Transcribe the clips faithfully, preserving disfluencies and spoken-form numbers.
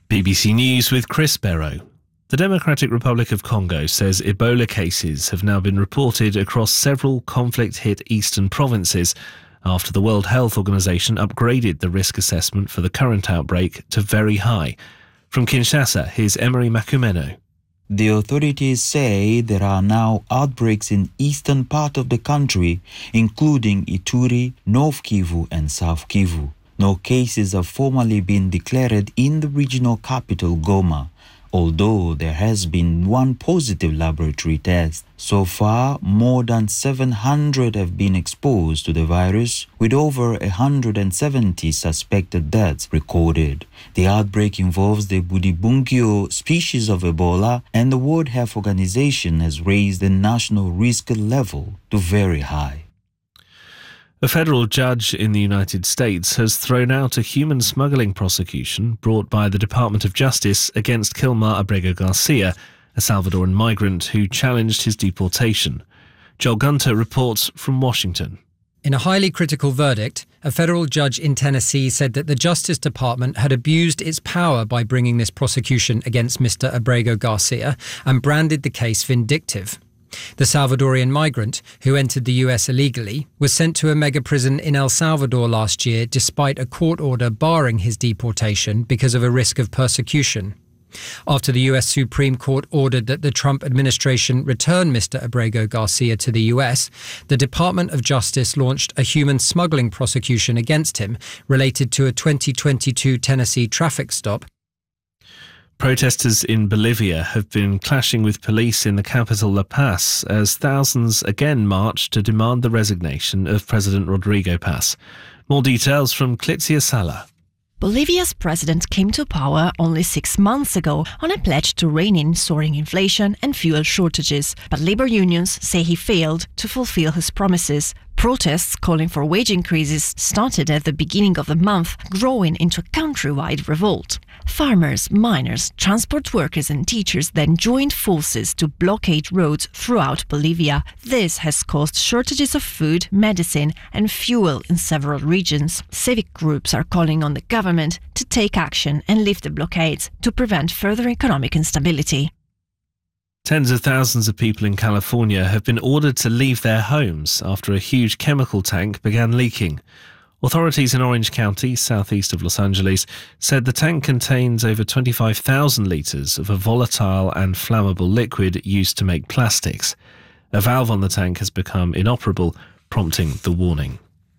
B B C News with Chris Barrow. The Democratic Republic of Congo says Ebola cases have now been reported across several conflict-hit eastern provinces after the World Health Organization upgraded the risk assessment for the current outbreak to very high. From Kinshasa, here's Emery Makumeno. The authorities say there are now outbreaks in eastern part of the country, including Ituri, North Kivu and South Kivu. No cases have formally been declared in the regional capital Goma, although there has been one positive laboratory test. So far, more than seven hundred have been exposed to the virus, with over one hundred seventy suspected deaths recorded. The outbreak involves the Budibungyo species of Ebola, and the World Health Organization has raised the national risk level to very high. A federal judge in the United States has thrown out a human smuggling prosecution brought by the Department of Justice against Kilmar Abrego Garcia, a Salvadoran migrant who challenged his deportation. Joel Gunter reports from Washington. In a highly critical verdict, a federal judge in Tennessee said that the Justice Department had abused its power by bringing this prosecution against Mister Abrego Garcia and branded the case vindictive. The Salvadorian migrant, who entered the U S illegally, was sent to a mega prison in El Salvador last year despite a court order barring his deportation because of a risk of persecution. After the U S Supreme Court ordered that the Trump administration return Mister Abrego Garcia to the U S, the Department of Justice launched a human smuggling prosecution against him related to a twenty twenty-two Tennessee traffic stop. Protesters in Bolivia have been clashing with police in the capital La Paz as thousands again march to demand the resignation of President Rodrigo Paz. More details from Clitzia Sala. Bolivia's president came to power only six months ago on a pledge to rein in soaring inflation and fuel shortages, but labor unions say he failed to fulfill his promises. Protests calling for wage increases started at the beginning of the month, growing into a countrywide revolt. Farmers, miners, transport workers and teachers then joined forces to blockade roads throughout Bolivia. This has caused shortages of food, medicine and fuel in several regions. Civic groups are calling on the government to take action and lift the blockades to prevent further economic instability. Tens of thousands of people in California have been ordered to leave their homes after a huge chemical tank began leaking. Authorities in Orange County, southeast of Los Angeles, said the tank contains over twenty-five thousand litres of a volatile and flammable liquid used to make plastics. A valve on the tank has become inoperable, prompting the warning.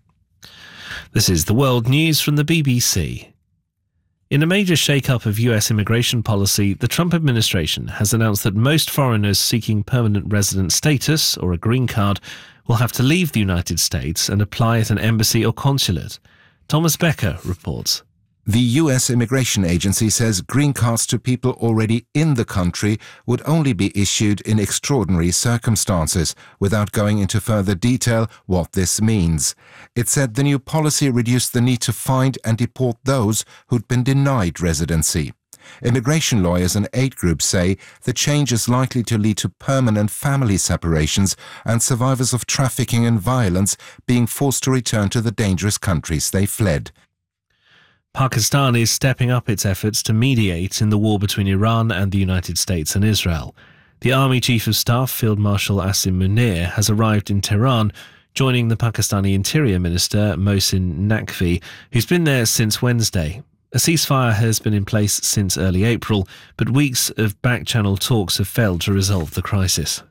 This is the World News from the B B C. In a major shake-up of U S immigration policy, the Trump administration has announced that most foreigners seeking permanent resident status or a green card will have to leave the United States and apply at an embassy or consulate. Thomas Becker reports. The U S Immigration Agency says green cards to people already in the country would only be issued in extraordinary circumstances, without going into further detail what this means. It said the new policy reduced the need to find and deport those who'd been denied residency. Immigration lawyers and aid groups say the change is likely to lead to permanent family separations and survivors of trafficking and violence being forced to return to the dangerous countries they fled. Pakistan is stepping up its efforts to mediate in the war between Iran and the United States and Israel. The Army Chief of Staff, Field Marshal Asim Munir, has arrived in Tehran, joining the Pakistani Interior Minister, Mohsin Naqvi, who's been there since Wednesday. A ceasefire has been in place since early April, but weeks of back-channel talks have failed to resolve the crisis.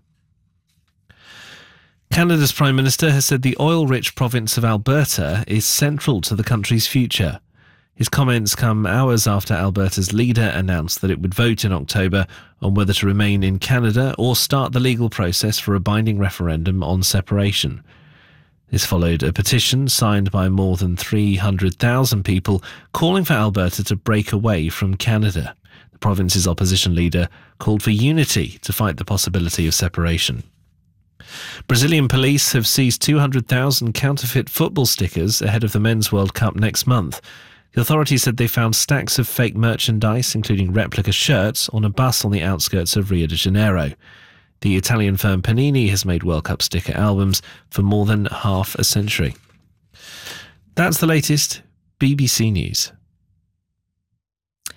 Canada's Prime Minister has said the oil-rich province of Alberta is central to the country's future. His comments come hours after Alberta's leader announced that it would vote in October on whether to remain in Canada or start the legal process for a binding referendum on separation. This followed a petition signed by more than three hundred thousand people calling for Alberta to break away from Canada. The province's opposition leader called for unity to fight the possibility of separation. Brazilian police have seized two hundred thousand counterfeit football stickers ahead of the Men's World Cup next month. The authorities said they found stacks of fake merchandise, including replica shirts, on a bus on the outskirts of Rio de Janeiro. The Italian firm Panini has made World Cup sticker albums for more than half a century. That's the latest B B C News.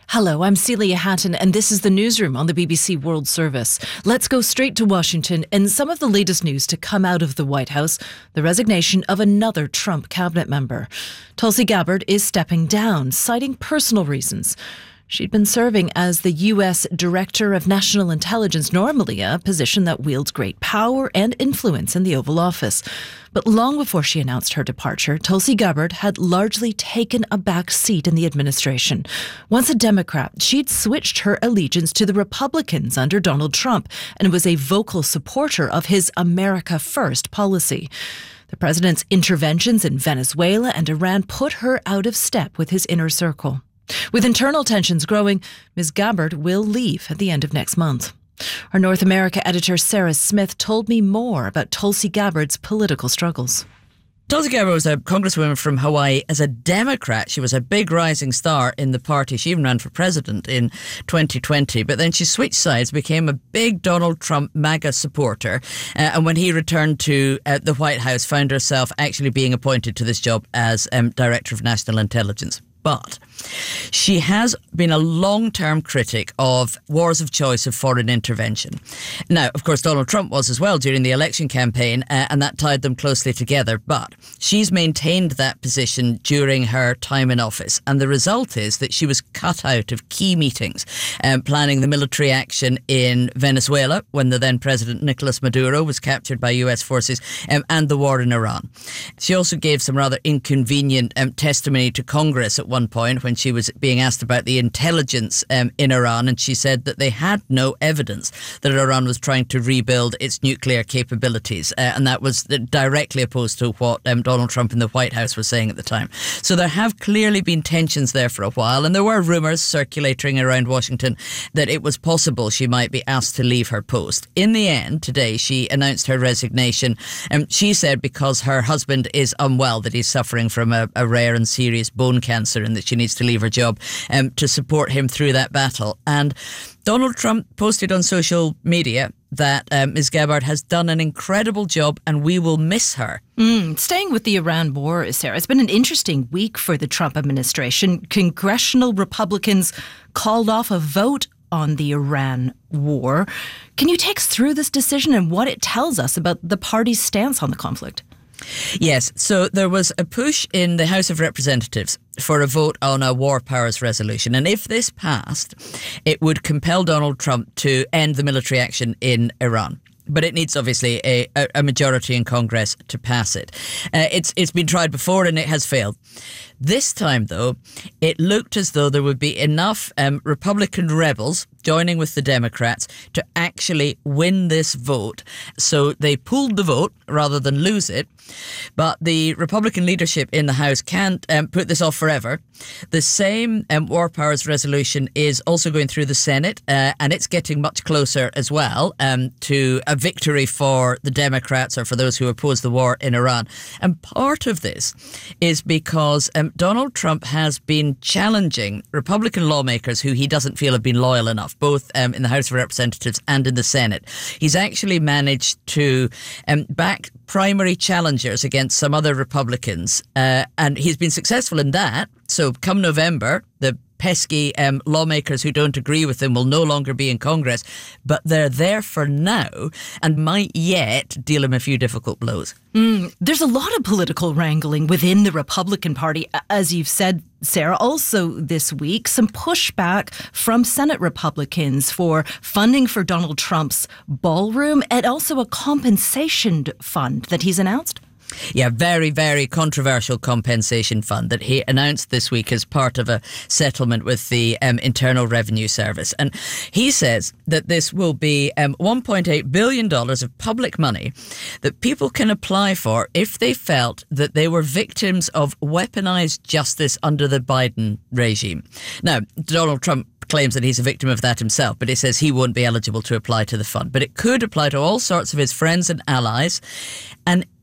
Hello, I'm Celia Hatton, and this is the Newsroom on the B B C World Service. Let's go straight to Washington and some of the latest news to come out of the White House: the resignation of another Trump cabinet member. Tulsi Gabbard is stepping down, citing personal reasons. She'd been serving as the U S Director of National Intelligence, normally a position that wields great power and influence in the Oval Office. But long before she announced her departure, Tulsi Gabbard had largely taken a back seat in the administration. Once a Democrat, she'd switched her allegiance to the Republicans under Donald Trump and was a vocal supporter of his America First policy. The president's interventions in Venezuela and Iran put her out of step with his inner circle. With internal tensions growing, Miz Gabbard will leave at the end of next month. Our North America editor Sarah Smith told me more about Tulsi Gabbard's political struggles. Tulsi Gabbard was a congresswoman from Hawaii. As a Democrat, she was a big rising star in the party. She even ran for president in twenty twenty. But then she switched sides, became a big Donald Trump MAGA supporter. Uh, and when he returned to uh, the White House, found herself actually being appointed to this job as um, Director of National Intelligence. But she has been a long-term critic of wars of choice of foreign intervention. Now, of course, Donald Trump was as well during the election campaign, uh, and that tied them closely together. But she's maintained that position during her time in office. And the result is that she was cut out of key meetings, um, planning the military action in Venezuela when the then President Nicolas Maduro was captured by U S forces, um, and the war in Iran. She also gave some rather inconvenient um, testimony to Congress at one one point when she was being asked about the intelligence um, in Iran, and she said that they had no evidence that Iran was trying to rebuild its nuclear capabilities, uh, and that was directly opposed to what um, Donald Trump in the White House was saying at the time. So there have clearly been tensions there for a while, and there were rumours circulating around Washington that it was possible she might be asked to leave her post. In the end, today, she announced her resignation. Um, she said because her husband is unwell, that he's suffering from a, a rare and serious bone cancer, and that she needs to leave her job um, to support him through that battle. And Donald Trump posted on social media that um, Miz Gabbard has done an incredible job and we will miss her. Mm, staying with the Iran war, Sarah, it's been an interesting week for the Trump administration. Congressional Republicans called off a vote on the Iran war. Can you take us through this decision and what it tells us about the party's stance on the conflict? Yes, so there was a push in the House of Representatives for a vote on a war powers resolution. And if this passed, it would compel Donald Trump to end the military action in Iran. But it needs, obviously, a, a majority in Congress to pass it. Uh, it's it's been tried before and it has failed. This time, though, it looked as though there would be enough um, Republican rebels joining with the Democrats to actually win this vote. So they pulled the vote rather than lose it. But the Republican leadership in the House can't um, put this off forever. The same um, war powers resolution is also going through the Senate, uh, and it's getting much closer as well um, to a victory for the Democrats or for those who oppose the war in Iran. And part of this is because um, Donald Trump has been challenging Republican lawmakers who he doesn't feel have been loyal enough, both um, in the House of Representatives and in the Senate. He's actually managed to um, back primary challengers against some other Republicans, uh, and he's been successful in that. So come November, the pesky um, lawmakers who don't agree with him will no longer be in Congress, but they're there for now and might yet deal him a few difficult blows. Mm, there's a lot of political wrangling within the Republican Party, as you've said, Sarah. Also this week, some pushback from Senate Republicans for funding for Donald Trump's ballroom and also a compensation fund that he's announced. Yeah, very, very controversial compensation fund that he announced this week as part of a settlement with the um, Internal Revenue Service. And he says that this will be um, one point eight billion dollars of public money that people can apply for if they felt that they were victims of weaponized justice under the Biden regime. Now, Donald Trump claims that he's a victim of that himself, but he says he won't be eligible to apply to the fund. But it could apply to all sorts of his friends and allies. And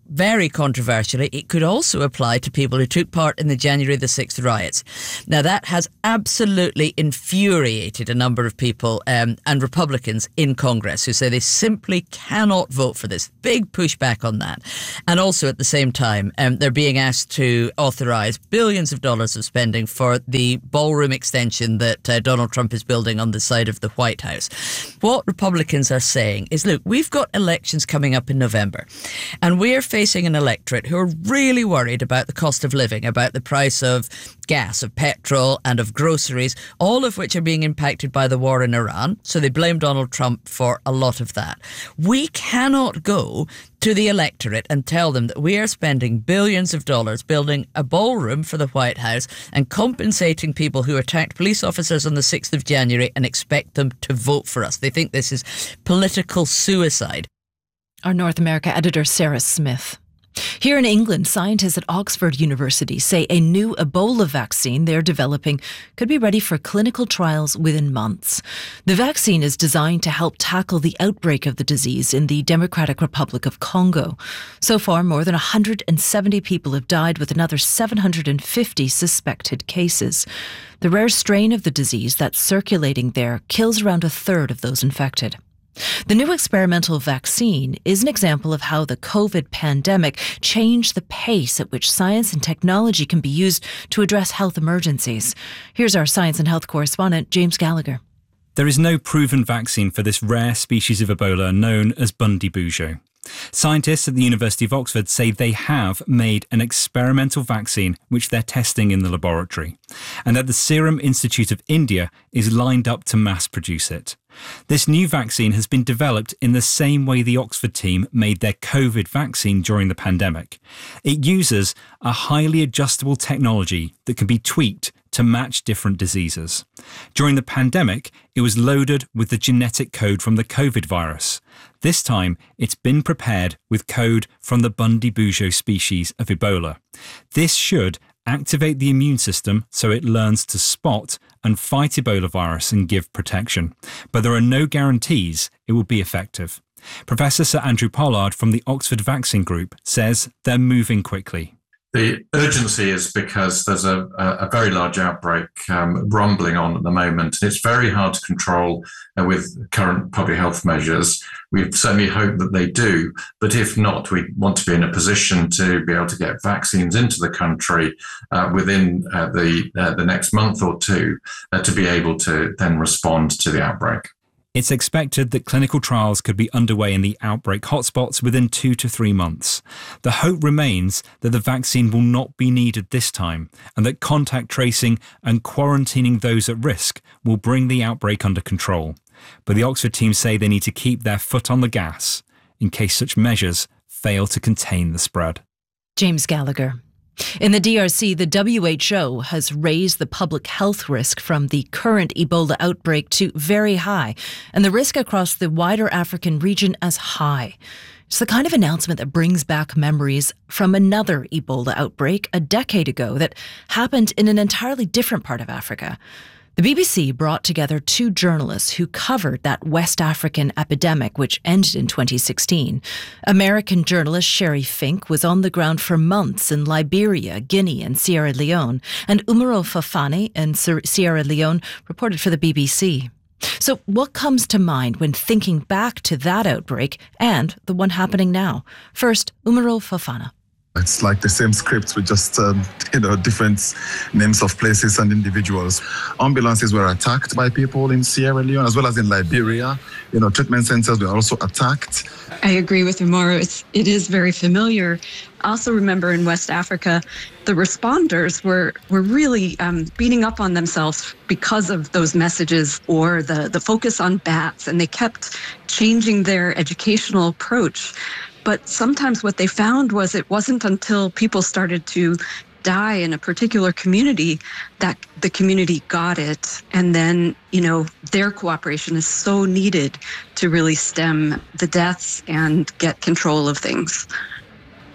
very controversially, it could also apply to people who took part in the January the sixth riots. Now, that has absolutely infuriated a number of people um, and Republicans in Congress who say they simply cannot vote for this. Big pushback on that. And also at the same time, um, they're being asked to authorise billions of dollars of spending for the ballroom extension that uh, Donald Trump is building on the side of the White House. What Republicans are saying is, look, we've got elections coming up in November, and we're facing an electorate who are really worried about the cost of living, about the price of gas, of petrol and of groceries, all of which are being impacted by the war in Iran. So they blame Donald Trump for a lot of that. We cannot go to the electorate and tell them that we are spending billions of dollars building a ballroom for the White House and compensating people who attacked police officers on the sixth of January and expect them to vote for us. They think this is political suicide. Our North America editor, Sarah Smith. Here in England, scientists at Oxford University say a new Ebola vaccine they're developing could be ready for clinical trials within months. The vaccine is designed to help tackle the outbreak of the disease in the Democratic Republic of Congo. So far, more than one hundred seventy people have died, with another seven hundred fifty suspected cases. The rare strain of the disease that's circulating there kills around a third of those infected. The new experimental vaccine is an example of how the COVID pandemic changed the pace at which science and technology can be used to address health emergencies. Here's our science and health correspondent, James Gallagher. There is no proven vaccine for this rare species of Ebola known as Bundibugyo. Scientists at the University of Oxford say they have made an experimental vaccine which they're testing in the laboratory, and that the Serum Institute of India is lined up to mass produce it. This new vaccine has been developed in the same way the Oxford team made their COVID vaccine during the pandemic. It uses a highly adjustable technology that can be tweaked to match different diseases. During the pandemic, it was loaded with the genetic code from the COVID virus. This time, it's been prepared with code from the Bundibugyo species of Ebola. This should activate the immune system so it learns to spot and fight Ebola virus and give protection. But there are no guarantees it will be effective. Professor Sir Andrew Pollard from the Oxford Vaccine Group says they're moving quickly. The urgency is because there's a, a very large outbreak um, rumbling on at the moment. It's very hard to control uh, with current public health measures. We certainly hope that they do, but if not, we want to be in a position to be able to get vaccines into the country uh, within uh, the uh, the next month or two uh, to be able to then respond to the outbreak. It's expected that clinical trials could be underway in the outbreak hotspots within two to three months. The hope remains that the vaccine will not be needed this time, and that contact tracing and quarantining those at risk will bring the outbreak under control. But the Oxford team say they need to keep their foot on the gas in case such measures fail to contain the spread. James Gallagher. In the D R C, the W H O has raised the public health risk from the current Ebola outbreak to very high, and the risk across the wider African region as high. It's the kind of announcement that brings back memories from another Ebola outbreak a decade ago that happened in an entirely different part of Africa. The B B C brought together two journalists who covered that West African epidemic, which ended in twenty sixteen. American journalist Sherry Fink was on the ground for months in Liberia, Guinea, and Sierra Leone, and Umaro Fafani in Sierra Leone reported for the B B C. So what comes to mind when thinking back to that outbreak and the one happening now? First, Umaro Fafana. It's like the same scripts with just, um, you know, different names of places and individuals. Ambulances were attacked by people in Sierra Leone as well as in Liberia. You know, treatment centers were also attacked. I agree with Umaro. It's, it is very familiar. I also remember in West Africa, the responders were were really um, beating up on themselves because of those messages or the, the focus on bats, and they kept changing their educational approach. But sometimes what they found was it wasn't until people started to die in a particular community that the community got it. And then, you know, their cooperation is so needed to really stem the deaths and get control of things.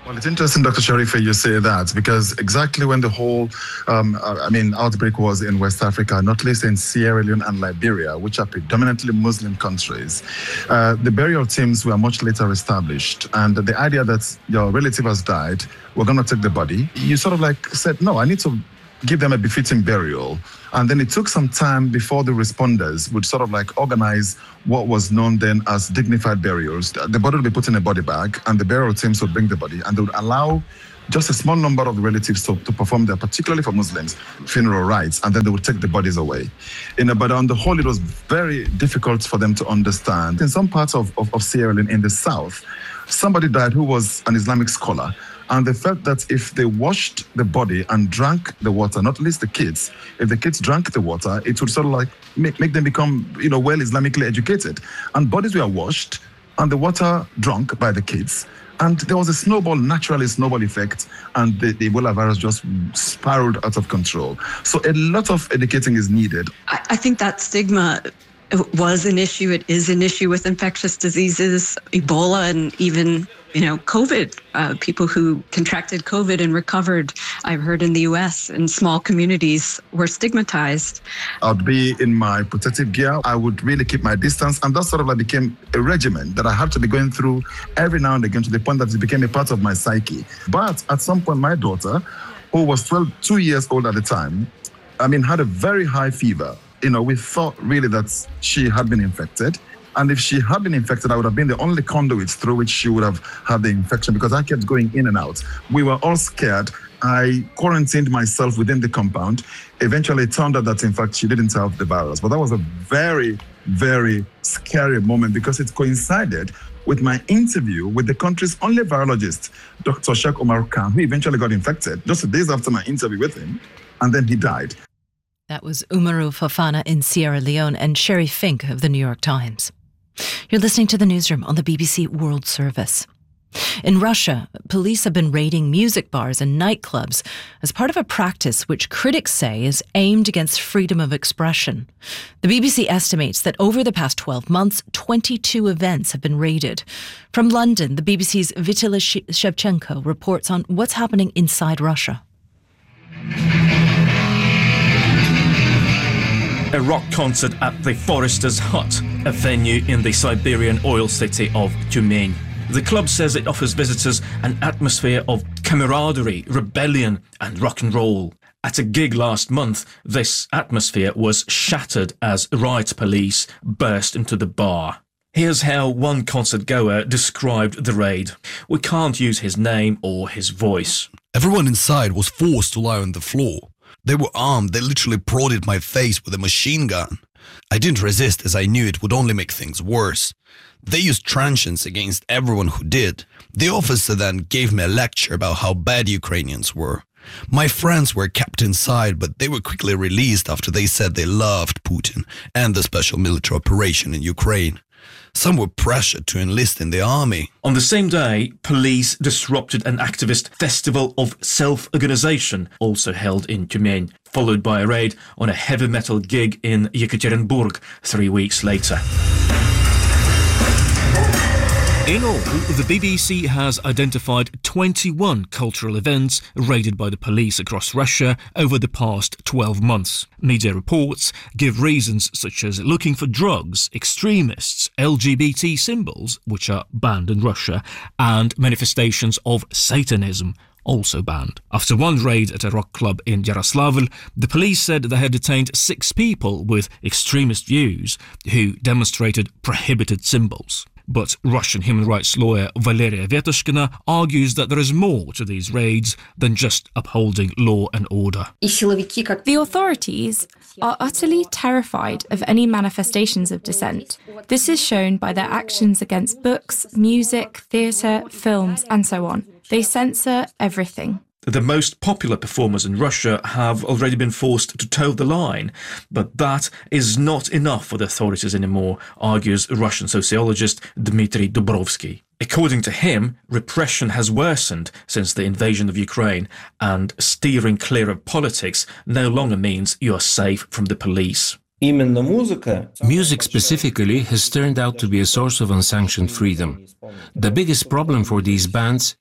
Well, it's interesting, Doctor Sharifa, you say that, because exactly when the whole, um, I mean, outbreak was in West Africa, not least in Sierra Leone and Liberia, which are predominantly Muslim countries, uh, the burial teams were much later established. And the idea that your relative has died, we're going to take the body, you sort of like said, no, I need to give them a befitting burial. And then it took some time before the responders would sort of like organize what was known then as dignified burials. The body would be put in a body bag and the burial teams would bring the body and they would allow just a small number of the relatives to, to perform their, particularly for Muslims, funeral rites, and then they would take the bodies away. You know, but on the whole, it was very difficult for them to understand. In some parts of, of, of Sierra Leone in the south, somebody died who was an Islamic scholar. And they felt that if they washed the body and drank the water, not least the kids, if the kids drank the water, it would sort of like make, make them become, you know, well Islamically educated. And bodies were washed and the water drunk by the kids. And there was a snowball, naturally snowball effect, and the, the Ebola virus just spiraled out of control. So a lot of educating is needed. I, I think that stigma was an issue. It is an issue with infectious diseases, Ebola, and even, you know, COVID. Uh, people who contracted COVID and recovered, I've heard in the U S, in small communities, were stigmatized. I'd be in my protective gear. I would really keep my distance. And that sort of like became a regimen that I had to be going through every now and again, to the point that it became a part of my psyche. But at some point, my daughter, who was twelve, two years old at the time, I mean, had a very high fever. You know, we thought really that she had been infected. And if she had been infected, I would have been the only conduit through which she would have had the infection, because I kept going in and out. We were all scared. I quarantined myself within the compound. Eventually, it turned out that, in fact, she didn't have the virus. But that was a very, very scary moment, because it coincided with my interview with the country's only virologist, Doctor Sheikh Omar Khan, who eventually got infected just days after my interview with him, and then he died. That was Umaru Fofana in Sierra Leone and Sherry Fink of the New York Times. You're listening to the Newsroom on the B B C World Service. In Russia, police have been raiding music bars and nightclubs as part of a practice which critics say is aimed against freedom of expression. The B B C estimates that over the past twelve months, twenty-two events have been raided. From London, the B B C's Vitaly Shevchenko reports on what's happening inside Russia. A rock concert at the Forester's Hut, a venue in the Siberian oil city of Tyumen. The club says it offers visitors an atmosphere of camaraderie, rebellion and rock and roll. At a gig last month, this atmosphere was shattered as riot police burst into the bar. Here's how one concert goer described the raid. We can't use his name or his voice. Everyone inside was forced to lie on the floor. They were armed. They literally prodded my face with a machine gun. I didn't resist, as I knew it would only make things worse. They used truncheons against everyone who did. The officer then gave me a lecture about how bad Ukrainians were. My friends were kept inside, but they were quickly released after they said they loved Putin and the special military operation in Ukraine. Some were pressured to enlist in the army. On the same day, police disrupted an activist festival of self-organization, also held in Tyumen, followed by a raid on a heavy metal gig in Yekaterinburg three weeks later. In all, the B B C has identified twenty-one cultural events raided by the police across Russia over the past twelve months. Media reports give reasons such as looking for drugs, extremists, L G B T symbols, which are banned in Russia, and manifestations of Satanism, also banned. After one raid at a rock club in Yaroslavl, the police said they had detained six people with extremist views who demonstrated prohibited symbols. But Russian human rights lawyer Valeria Vetushkina argues that there is more to these raids than just upholding law and order. The authorities are utterly terrified of any manifestations of dissent. This is shown by their actions against books, music, theatre, films, and so on. They censor everything. The most popular performers in Russia have already been forced to toe the line, but that is not enough for the authorities anymore, argues Russian sociologist Dmitry Dubrovsky. According to him, repression has worsened since the invasion of Ukraine, and steering clear of politics no longer means you are safe from the police. Music specifically has turned out to be a source of unsanctioned freedom. The biggest problem for these bands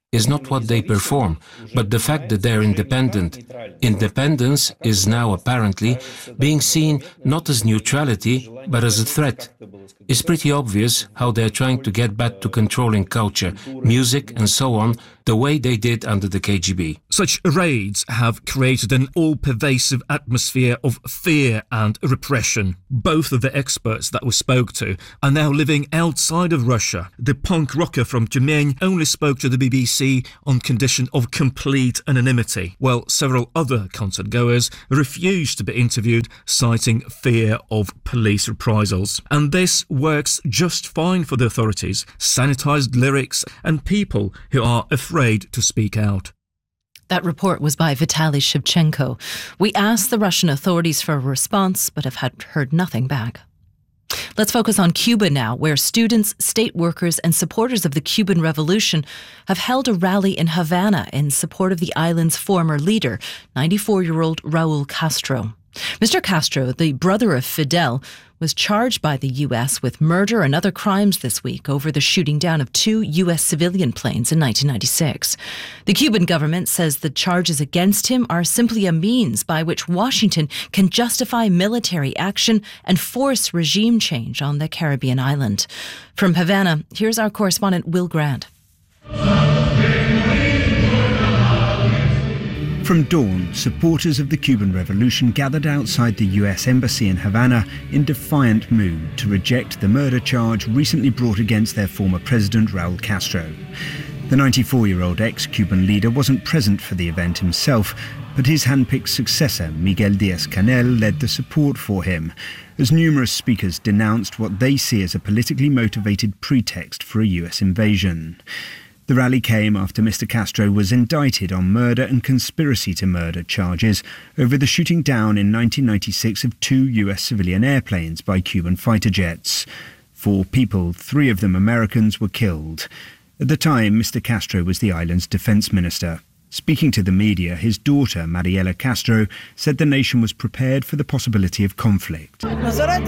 is not what they perform, but the fact that they're independent. Independence is now apparently being seen not as neutrality, but as a threat. It's pretty obvious how they're trying to get back to controlling culture, music and so on, the way they did under the K G B. Such raids have created an all-pervasive atmosphere of fear and repression. Both of the experts that we spoke to are now living outside of Russia. The punk rocker from Tyumen only spoke to the B B C on condition of complete anonymity, while several other concert goers refused to be interviewed, citing fear of police reprisals. And this works just fine for the authorities, sanitized lyrics and people who are afraid to speak out. That report was by Vitaly Shevchenko. We asked the Russian authorities for a response, but have had heard nothing back. Let's focus on Cuba now, where students, state workers and supporters of the Cuban Revolution have held a rally in Havana in support of the island's former leader, ninety-four-year-old Raul Castro. Mister Castro, the brother of Fidel, was charged by the U S with murder and other crimes this week over the shooting down of two U S civilian planes in nineteen ninety-six. The Cuban government says the charges against him are simply a means by which Washington can justify military action and force regime change on the Caribbean island. From Havana, here's our correspondent Will Grant. From dawn, supporters of the Cuban Revolution gathered outside the U S Embassy in Havana in defiant mood to reject the murder charge recently brought against their former president, Raul Castro. The ninety-four-year-old ex-Cuban leader wasn't present for the event himself, but his handpicked successor, Miguel Díaz-Canel, led the support for him, as numerous speakers denounced what they see as a politically motivated pretext for a U S invasion. The rally came after Mister Castro was indicted on murder and conspiracy to murder charges over the shooting down in nineteen ninety-six of two U S civilian airplanes by Cuban fighter jets. Four people, three of them Americans, were killed. At the time, Mister Castro was the island's defense minister. Speaking to the media, his daughter, Mariela Castro, said the nation was prepared for the possibility of conflict. We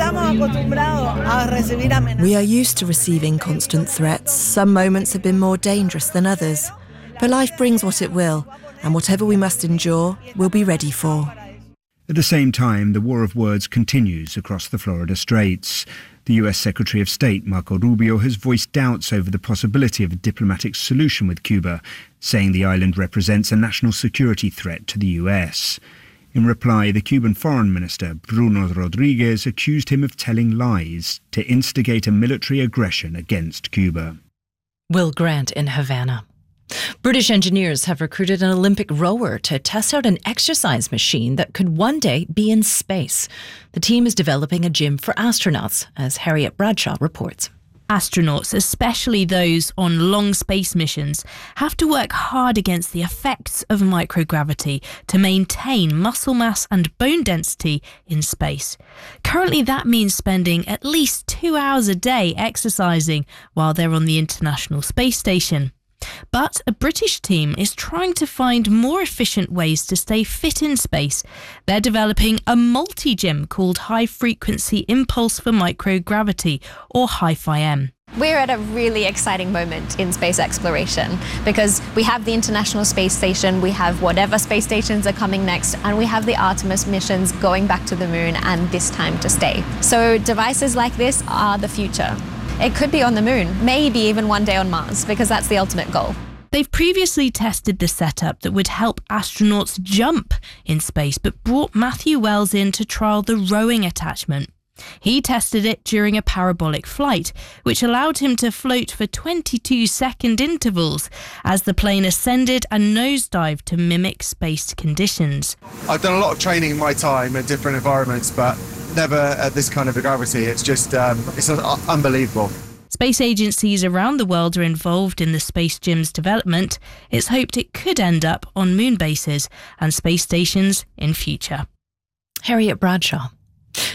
are used to receiving constant threats. Some moments have been more dangerous than others. But life brings what it will, and whatever we must endure, we'll be ready for. At the same time, the war of words continues across the Florida Straits. The U S Secretary of State, Marco Rubio, has voiced doubts over the possibility of a diplomatic solution with Cuba, saying the island represents a national security threat to the U S. In reply, the Cuban Foreign Minister, Bruno Rodriguez, accused him of telling lies to instigate a military aggression against Cuba. Will Grant in Havana. British engineers have recruited an Olympic rower to test out an exercise machine that could one day be in space. The team is developing a gym for astronauts, as Harriet Bradshaw reports. Astronauts, especially those on long space missions, have to work hard against the effects of microgravity to maintain muscle mass and bone density in space. Currently, that means spending at least two hours a day exercising while they're on the International Space Station. But a British team is trying to find more efficient ways to stay fit in space. They're developing a multi-gym called High Frequency Impulse for Microgravity, or HiFi-M. We're at a really exciting moment in space exploration because we have the International Space Station, we have whatever space stations are coming next, and we have the Artemis missions going back to the moon and this time to stay. So devices like this are the future. It could be on the moon, maybe even one day on Mars, because that's the ultimate goal. They've previously tested the setup that would help astronauts jump in space, but brought Matthew Wells in to trial the rowing attachment. He tested it during a parabolic flight, which allowed him to float for twenty-two second intervals as the plane ascended and nosedived to mimic space conditions. I've done a lot of training in my time at different environments, but never at this kind of a gravity. It's just, um, it's unbelievable. Space agencies around the world are involved in the Space Gym's development. It's hoped it could end up on moon bases and space stations in future. Harriet Bradshaw.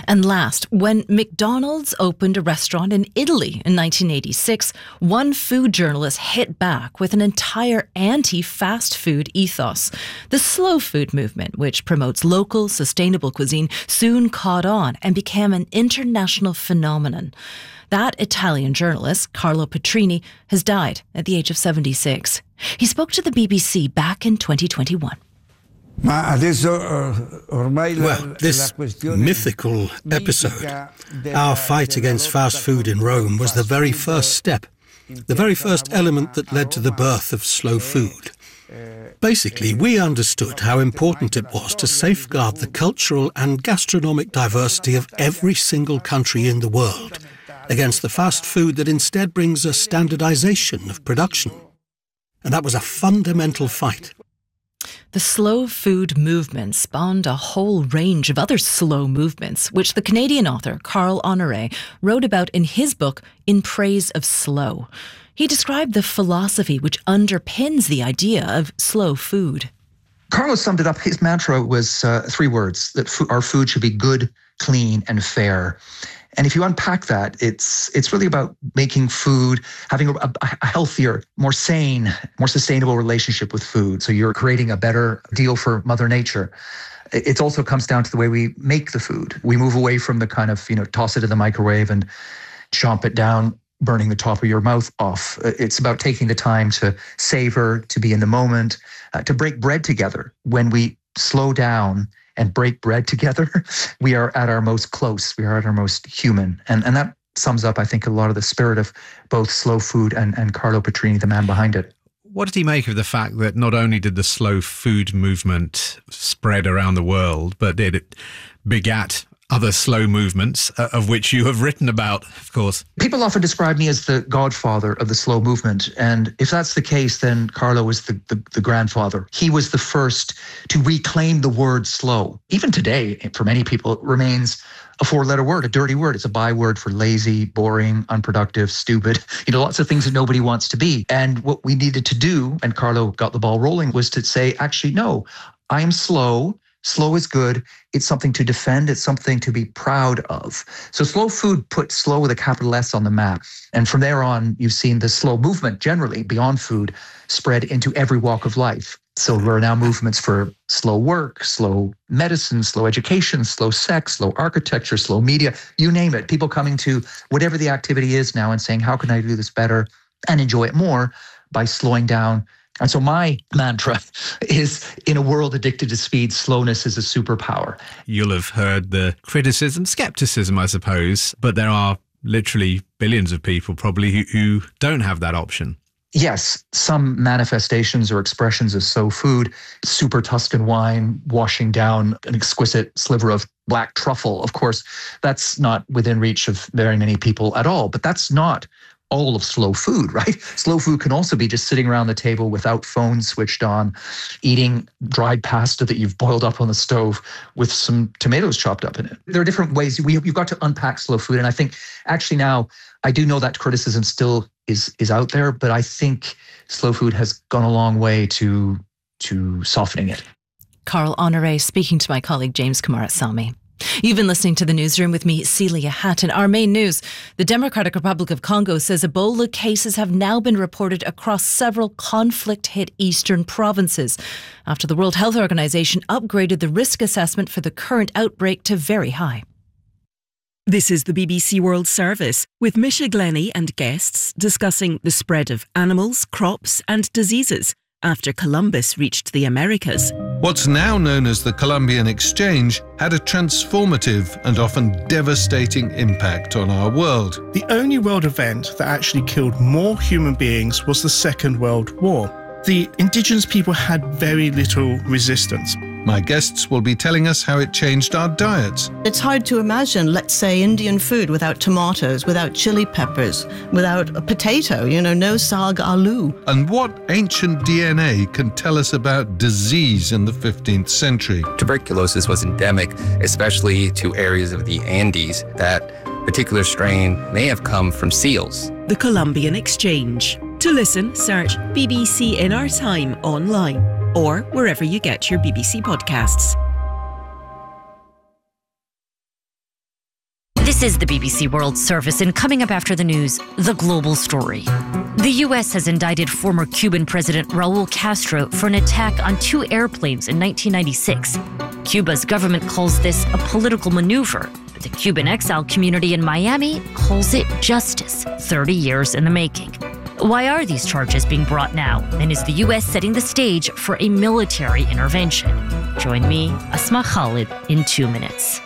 And last, when McDonald's opened a restaurant in Italy in nineteen eighty-six, one food journalist hit back with an entire anti-fast food ethos. The slow food movement, which promotes local, sustainable cuisine, soon caught on and became an international phenomenon. That Italian journalist, Carlo Petrini, has died at the age of seventy-six. He spoke to the B B C back in twenty twenty-one. Well, this mythical episode, our fight against fast food in Rome, was the very first step, the very first element that led to the birth of slow food. Basically, we understood how important it was to safeguard the cultural and gastronomic diversity of every single country in the world against the fast food that instead brings a standardization of production. And that was a fundamental fight. The slow food movement spawned a whole range of other slow movements, which the Canadian author Carl Honoré wrote about in his book, In Praise of Slow. He described the philosophy which underpins the idea of slow food. Carlos summed it up. His mantra was uh, three words, that f- our food should be good, clean, and fair. And if you unpack that, it's it's really about making food, having a, a healthier, more sane, more sustainable relationship with food. So you're creating a better deal for Mother Nature. It also comes down to the way we make the food. We move away from the kind of, you know, toss it in the microwave and chomp it down, burning the top of your mouth off. It's about taking the time to savor, to be in the moment, uh, to break bread together. When we slow down and break bread together, we are at our most close, we are at our most human. And and that sums up, I think, a lot of the spirit of both slow food and, and Carlo Petrini, the man behind it. What did he make of the fact that not only did the slow food movement spread around the world, but it begat other slow movements, uh, of which you have written about, of course? People often describe me as the godfather of the slow movement. And if that's the case, then Carlo was the, the, the grandfather. He was the first to reclaim the word slow. Even today, for many people, it remains a four-letter word, a dirty word. It's a byword for lazy, boring, unproductive, stupid, you know, lots of things that nobody wants to be. And what we needed to do, and Carlo got the ball rolling, was to say, actually, no, I am slow. Slow is good. It's something to defend. It's something to be proud of. So slow food put slow with a capital S on the map. And from there on, you've seen the slow movement generally beyond food spread into every walk of life. So there are now movements for slow work, slow medicine, slow education, slow sex, slow architecture, slow media, you name it. People coming to whatever the activity is now and saying, how can I do this better and enjoy it more by slowing down? And so my mantra is, in a world addicted to speed, slowness is a superpower. You'll have heard the criticism, skepticism, I suppose, but there are literally billions of people probably who, who don't have that option. Yes, some manifestations or expressions of slow food, super Tuscan wine, washing down an exquisite sliver of black truffle. Of course, that's not within reach of very many people at all, but that's not all of slow food, right? Slow food can also be just sitting around the table without phones switched on, eating dried pasta that you've boiled up on the stove with some tomatoes chopped up in it. There are different ways. We, you've got to unpack slow food. And I think actually now, I do know that criticism still is is out there, but I think slow food has gone a long way to, to softening it. Carl Honoré speaking to my colleague James Kamarat-Sami. You've been listening to The Newsroom with me, Celia Hatton. Our main news, the Democratic Republic of Congo says Ebola cases have now been reported across several conflict-hit eastern provinces after the World Health Organization upgraded the risk assessment for the current outbreak to very high. This is the B B C World Service with Misha Glenny and guests discussing the spread of animals, crops and diseases after Columbus reached the Americas. What's now known as the Columbian Exchange had a transformative and often devastating impact on our world. The only world event that actually killed more human beings was the Second World War. The indigenous people had very little resistance. My guests will be telling us how it changed our diets. It's hard to imagine, let's say, Indian food without tomatoes, without chili peppers, without a potato, you know, no saag aloo. And what ancient D N A can tell us about disease in the fifteenth century. Tuberculosis was endemic, especially to areas of the Andes. That particular strain may have come from seals. The Columbian Exchange. To listen, search B B C In Our Time online or wherever you get your B B C podcasts. This is the B B C World Service, and coming up after the news, the global story. The U S has indicted former Cuban President Raul Castro for an attack on two airplanes in nineteen ninety-six. Cuba's government calls this a political maneuver, but the Cuban exile community in Miami calls it justice, thirty years in the making. Why are these charges being brought now, and is the U S setting the stage for a military intervention? Join me, Asma Khalid, in two minutes.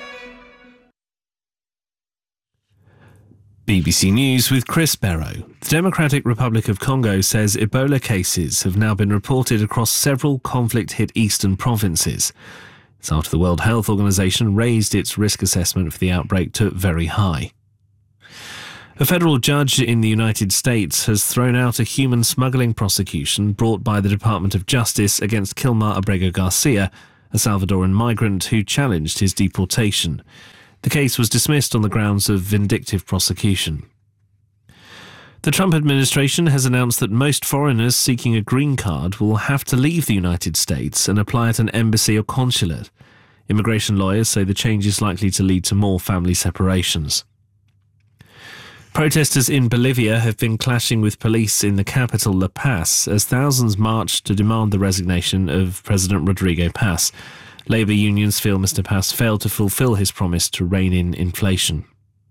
B B C News with Chris Barrow. The Democratic Republic of Congo says Ebola cases have now been reported across several conflict-hit eastern provinces. It's after the World Health Organization raised its risk assessment for the outbreak to very high. A federal judge in the United States has thrown out a human smuggling prosecution brought by the Department of Justice against Kilmar Abrego Garcia, a Salvadoran migrant who challenged his deportation. The case was dismissed on the grounds of vindictive prosecution. The Trump administration has announced that most foreigners seeking a green card will have to leave the United States and apply at an embassy or consulate. Immigration lawyers say the change is likely to lead to more family separations. Protesters in Bolivia have been clashing with police in the capital, La Paz, as thousands marched to demand the resignation of President Rodrigo Paz. Labour unions feel Mister Paz failed to fulfil his promise to rein in inflation.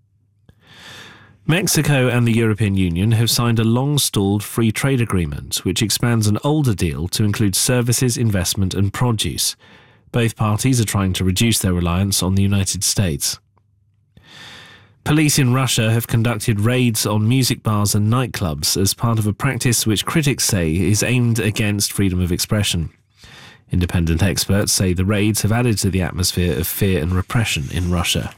Mexico and the European Union have signed a long-stalled free trade agreement, which expands an older deal to include services, investment and produce. Both parties are trying to reduce their reliance on the United States. Police in Russia have conducted raids on music bars and nightclubs as part of a practice which critics say is aimed against freedom of expression. Independent experts say the raids have added to the atmosphere of fear and repression in Russia.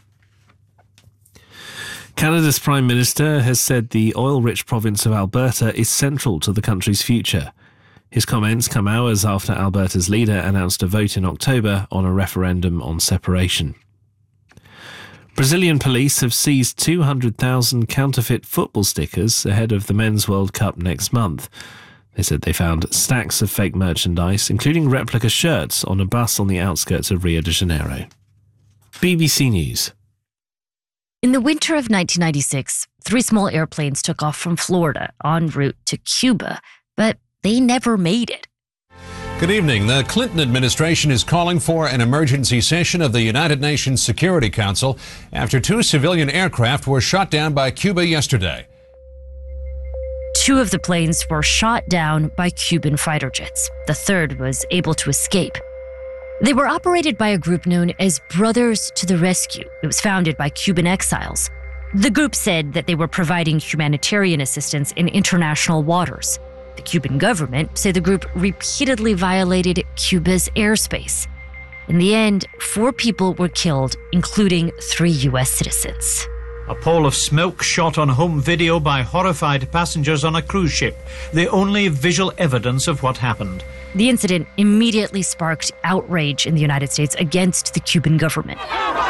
Canada's Prime Minister has said the oil-rich province of Alberta is central to the country's future. His comments come hours after Alberta's leader announced a vote in October on a referendum on separation. Brazilian police have seized two hundred thousand counterfeit football stickers ahead of the Men's World Cup next month. They said they found stacks of fake merchandise, including replica shirts, on a bus on the outskirts of Rio de Janeiro. B B C News. In the winter of nineteen ninety-six, three small airplanes took off from Florida en route to Cuba, but they never made it. Good evening. The Clinton administration is calling for an emergency session of the United Nations Security Council after two civilian aircraft were shot down by Cuba yesterday. Two of the planes were shot down by Cuban fighter jets. The third was able to escape. They were operated by a group known as Brothers to the Rescue. It was founded by Cuban exiles. The group said that they were providing humanitarian assistance in international waters. The Cuban government said the group repeatedly violated Cuba's airspace. In the end, four people were killed, including three U S citizens. A pall of smoke shot on home video by horrified passengers on a cruise ship, the only visual evidence of what happened. The incident immediately sparked outrage in the United States against the Cuban government.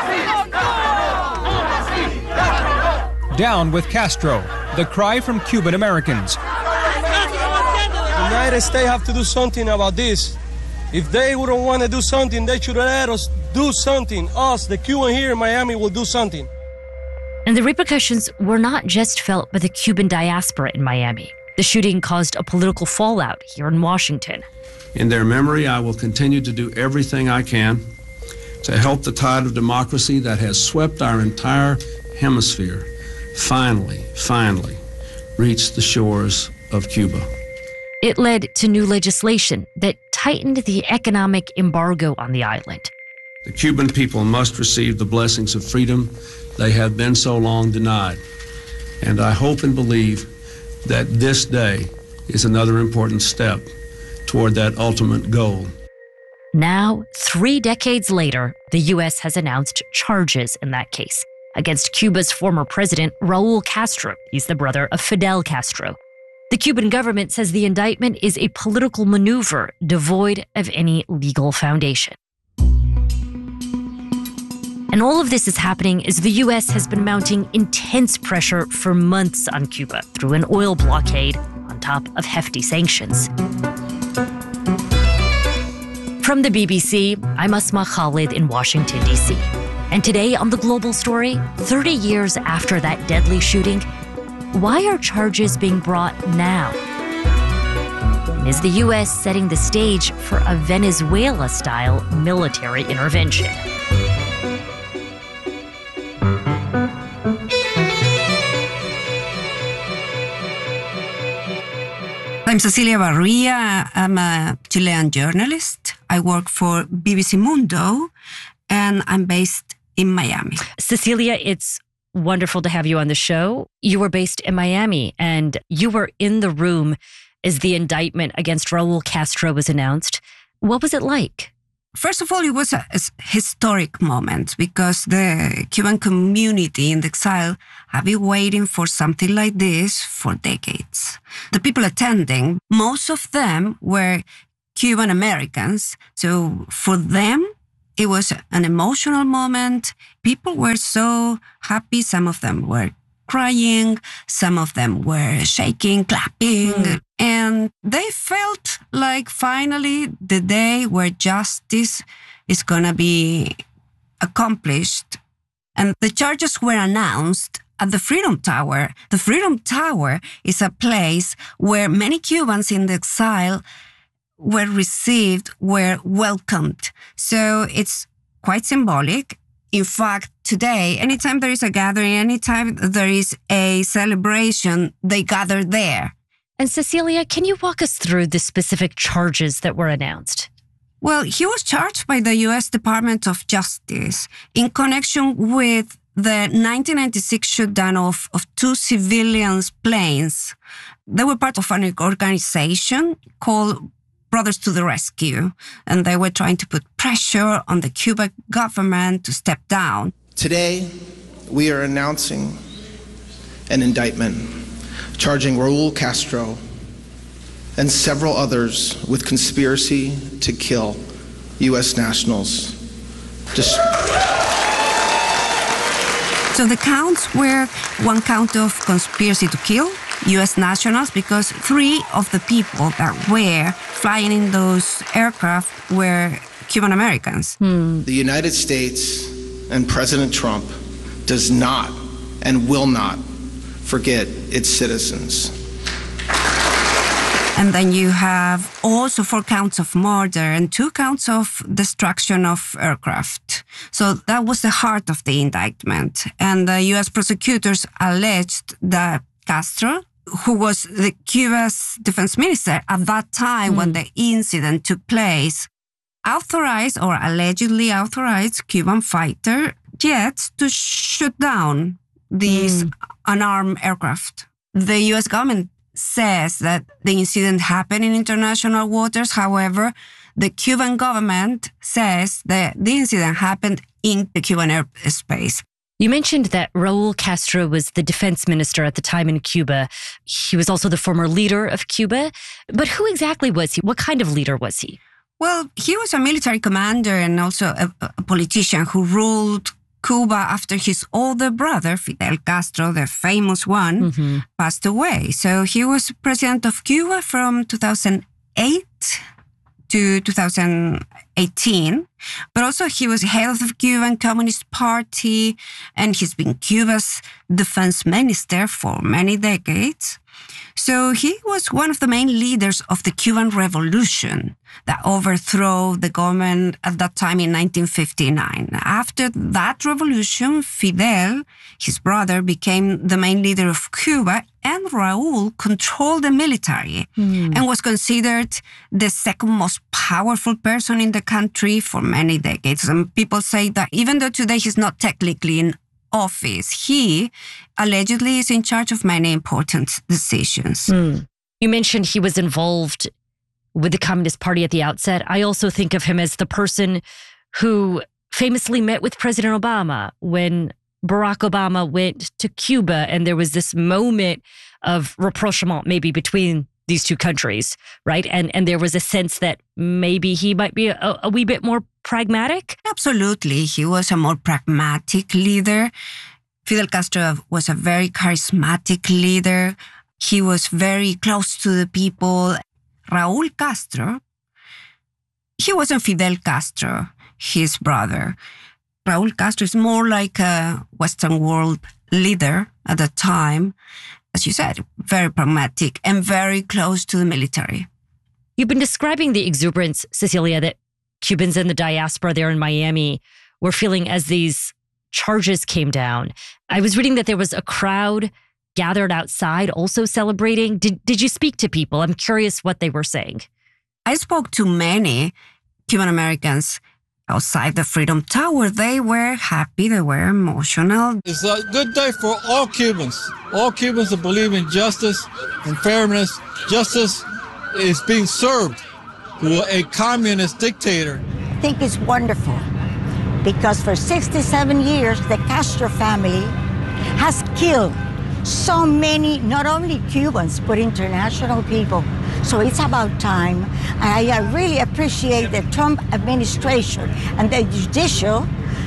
Down with Castro, the cry from Cuban Americans. The United States have to do something about this. If they wouldn't want to do something, they should let us do something. Us, the Cuban here in Miami, will do something. And the repercussions were not just felt by the Cuban diaspora in Miami. The shooting caused a political fallout here in Washington. In their memory, I will continue to do everything I can to help the tide of democracy that has swept our entire hemisphere finally, finally reach the shores of Cuba. It led to new legislation that tightened the economic embargo on the island. The Cuban people must receive the blessings of freedom they have been so long denied. And I hope and believe that this day is another important step toward that ultimate goal. Now, three decades later, the U S has announced charges in that case against Cuba's former president, Raul Castro. He's the brother of Fidel Castro. The Cuban government says the indictment is a political maneuver devoid of any legal foundation. And all of this is happening as the U S has been mounting intense pressure for months on Cuba through an oil blockade on top of hefty sanctions. From the B B C, I'm Asma Khalid in Washington, D C And today on The Global Story, thirty years after that deadly shooting, why are charges being brought now? And is the U S setting the stage for a Venezuela-style military intervention? I'm Cecilia Barria. I'm a Chilean journalist. I work for B B C Mundo, and I'm based in Miami. Cecilia, it's wonderful to have you on the show. You were based in Miami, and you were in the room as the indictment against Raul Castro was announced. What was it like? First of all, it was a historic moment because the Cuban community in the exile have been waiting for something like this for decades. The people attending, most of them were Cuban Americans. So for them, it was an emotional moment. People were so happy. Some of them were crying. Some of them were shaking, clapping. Mm. And they felt like finally the day where justice is going to be accomplished. And the charges were announced at the Freedom Tower. The Freedom Tower is a place where many Cubans in the exile were received, were welcomed. So it's quite symbolic. In fact, today, anytime there is a gathering, anytime there is a celebration, they gather there. And Cecilia, can you walk us through the specific charges that were announced? Well, he was charged by the U S Department of Justice in connection with the nineteen ninety-six shutdown of, of two civilian planes. They were part of an organization called Brothers to the Rescue, and they were trying to put pressure on the Cuban government to step down. Today, we are announcing an indictment charging Raul Castro and several others with conspiracy to kill U S nationals. Just So the counts were one count of conspiracy to kill U S nationals because three of the people that were flying in those aircraft were Cuban Americans. Hmm. The United States and President Trump does not and will not forget its citizens. And then you have also four counts of murder and two counts of destruction of aircraft. So that was the heart of the indictment. And the U S prosecutors alleged that Castro, who was the Cuba's defense minister at that time mm. when the incident took place, authorized or allegedly authorized Cuban fighter jets to shoot down these mm. unarmed aircraft. The U S government says that the incident happened in international waters. However, the Cuban government says that the incident happened in the Cuban airspace. You mentioned that Raul Castro was the defense minister at the time in Cuba. He was also the former leader of Cuba. But who exactly was he? What kind of leader was he? Well, he was a military commander and also a, a politician who ruled Cuba after his older brother, Fidel Castro, the famous one, mm-hmm. passed away. So he was president of Cuba from two thousand eight to two thousand eighteen, but also he was head of the Cuban Communist Party, and he's been Cuba's defense minister for many decades. So he was one of the main leaders of the Cuban Revolution that overthrew the government at that time in nineteen fifty-nine. After that revolution, Fidel, his brother, became the main leader of Cuba, and Raul controlled the military mm. and was considered the second most powerful person in the country for many decades. And people say that even though today he's not technically in office, he allegedly is in charge of many important decisions. Mm. You mentioned he was involved with the Communist Party at the outset. I also think of him as the person who famously met with President Obama when Barack Obama went to Cuba, and there was this moment of rapprochement maybe between these two countries, right? And and there was a sense that maybe he might be a, a wee bit more pragmatic? Absolutely. He was a more pragmatic leader. Fidel Castro was a very charismatic leader. He was very close to the people. Raul Castro, he wasn't Fidel Castro, his brother. Raúl Castro is more like a Western world leader at the time. As you said, very pragmatic and very close to the military. You've been describing the exuberance, Cecilia, that Cubans in the diaspora there in Miami were feeling as these charges came down. I was reading that there was a crowd gathered outside also celebrating. Did, did you speak to people? I'm curious what they were saying. I spoke to many Cuban Americans outside the Freedom Tower. They were happy, they were emotional. It's a good day for all Cubans. All Cubans that believe in justice and fairness. Justice is being served to a communist dictator. I think it's wonderful because for sixty-seven years, the Castro family has killed so many, not only Cubans, but international people. So it's about time. I, I really appreciate the Trump administration and the judicial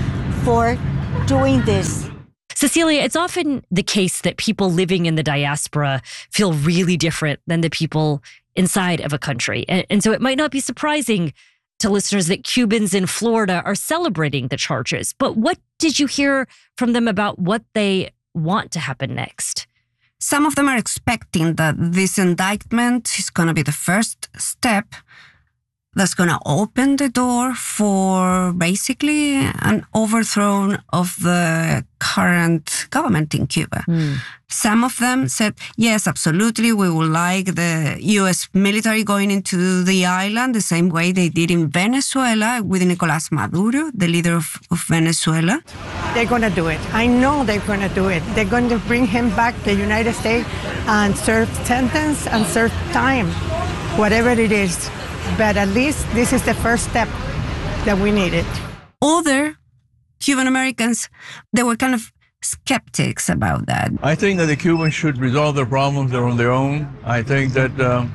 for doing this. Cecilia, it's often the case that people living in the diaspora feel really different than the people inside of a country. And, and so it might not be surprising to listeners that Cubans in Florida are celebrating the charges. But what did you hear from them about what they want to happen next? Some of them are expecting that this indictment is going to be the first step that's going to open the door for basically an overthrow of the current government in Cuba. Mm. Some of them said, yes, absolutely, we would like the U S military going into the island the same way they did in Venezuela with Nicolás Maduro, the leader of, of Venezuela. They're going to do it. I know they're going to do it. They're going to bring him back to the United States and serve sentence and serve time, whatever it is. But at least this is the first step that we needed. Other Cuban Americans, they were kind of skeptics about that. I think that the Cubans should resolve their problems on their own. I think that uh,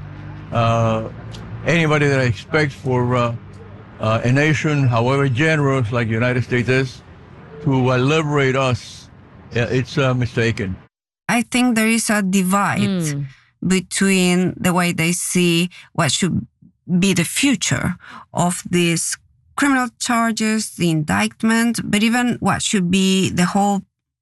uh, anybody that expects for uh, uh, a nation, however generous like the United States is, to uh, liberate us, it's uh, mistaken. I think there is a divide mm. between the way they see what should be the future of these criminal charges, the indictment, but even what should be the whole